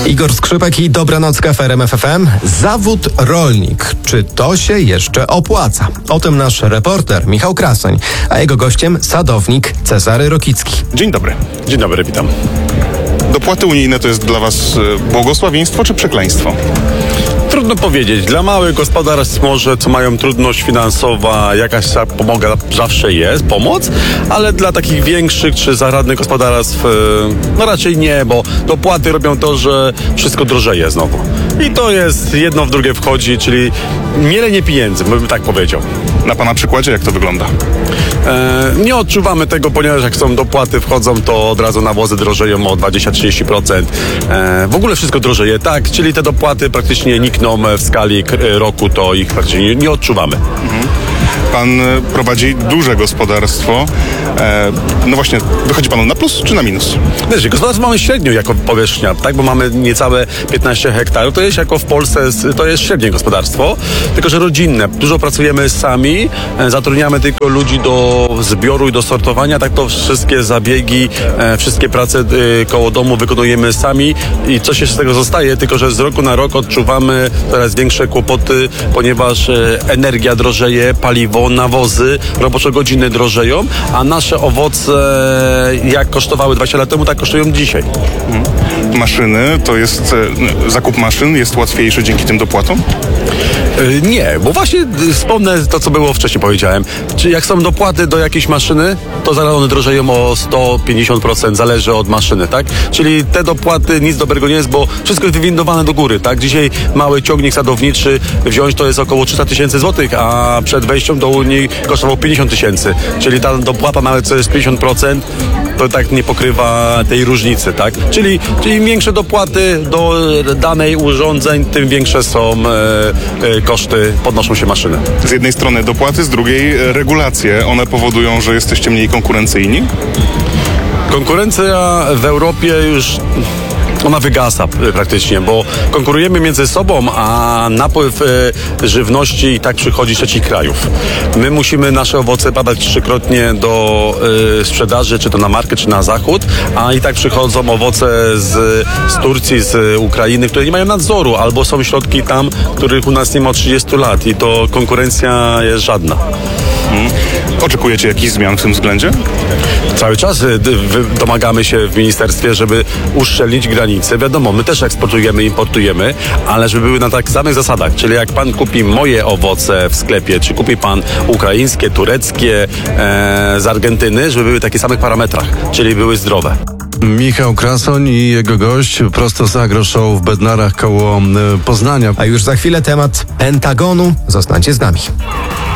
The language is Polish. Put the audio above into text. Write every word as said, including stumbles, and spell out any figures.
Igor Skrzypek i Dobranocka w R M F F M. Zawód rolnik. Czy to się jeszcze opłaca? O tym nasz reporter Michał Krasoń, a jego gościem sadownik Cezary Rokicki. Dzień dobry. Dzień dobry, witam. Dopłaty unijne to jest dla Was błogosławieństwo czy przekleństwo? Trudno powiedzieć. Dla małych gospodarstw może, co mają trudność finansowa, jakaś pomoga zawsze jest, pomoc, ale dla takich większych czy zaradnych gospodarstw no raczej nie, bo dopłaty robią to, że wszystko drożeje znowu. I to jest jedno w drugie wchodzi, czyli mielenie pieniędzy, bym tak powiedział. Na Pana przykładzie jak to wygląda? E, nie odczuwamy tego, ponieważ jak są dopłaty wchodzą, to od razu nawozy drożeją o dwadzieścia do trzydziestu procent. E, w ogóle wszystko drożeje, tak, czyli te dopłaty praktycznie nikną w skali roku, to ich praktycznie nie, nie odczuwamy. Mhm. Pan prowadzi duże gospodarstwo. E, no właśnie, wychodzi Panu na plus czy na minus? Wiesz, gospodarstwo mamy średnio jako powierzchnia, tak, bo mamy niecałe piętnaście hektarów. To jest jako w Polsce, to jest średnie gospodarstwo, tylko że rodzinne. Dużo pracujemy sami, zatrudniamy tylko ludzi do zbioru i do sortowania, tak to wszystkie zabiegi, wszystkie prace koło domu wykonujemy sami i coś jeszcze z tego zostaje, tylko że z roku na rok odczuwamy coraz większe kłopoty, ponieważ energia drożeje, paliwo, nawozy, robocze godziny drożeją, a nasze owoce jak kosztowały dwadzieścia lat temu, tak kosztują dzisiaj. Hmm. Maszyny, to jest zakup maszyn jest łatwiejszy dzięki tym dopłatom? Nie, bo właśnie wspomnę to, co było wcześniej powiedziałem. Czy jak są dopłaty do jakiejś maszyny, to zaraz one drożeją o sto pięćdziesiąt procent, zależy od maszyny, tak? Czyli te dopłaty nic dobrego nie jest, bo wszystko jest wywindowane do góry, tak? Dzisiaj mały ciągnik sadowniczy wziąć to jest około trzysta tysięcy złotych, a przed wejściem do Unii kosztował pięćdziesiąt tysięcy. Czyli ta dopłata nawet co jest pięćdziesiąt procent, to tak nie pokrywa tej różnicy, tak? Czyli, czyli im większe dopłaty do danej urządzeń, tym większe są e, e, koszty, podnoszą się maszyny. Z jednej strony dopłaty, z drugiej regulacje. One powodują, że jesteście mniej konkurencyjni? Konkurencja w Europie już... ona wygasa praktycznie, bo konkurujemy między sobą, a napływ e, żywności i tak przychodzi z trzecich krajów. My musimy nasze owoce badać trzykrotnie do e, sprzedaży, czy to na market, czy na zachód, a i tak przychodzą owoce z, z Turcji, z Ukrainy, które nie mają nadzoru, albo są środki tam, których u nas nie ma od trzydziestu lat i to konkurencja jest żadna. Hmm. Oczekujecie jakichś zmian w tym względzie? Cały czas domagamy się w ministerstwie, żeby uszczelnić granice. Wiadomo, my też eksportujemy, importujemy, ale żeby były na tak samych zasadach. Czyli jak pan kupi moje owoce w sklepie, czy kupi pan ukraińskie, tureckie, e, z Argentyny, żeby były w takich samych parametrach, czyli były zdrowe. Michał Krasoń i jego gość prosto z Agro Show w Bednarach koło Poznania. A już za chwilę temat Pentagonu. Zostańcie z nami.